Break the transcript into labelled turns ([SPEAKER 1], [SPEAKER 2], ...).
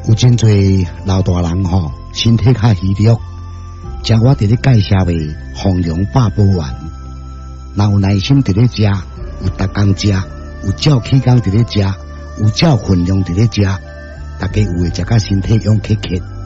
[SPEAKER 1] 有真侪老大人吼，身体较虚弱，像我伫咧介绍的丰荣八宝丸，若有耐心伫咧食，有逐工食，有照起工伫咧食，有照分量伫咧食，大家有会食甲身体勇气气。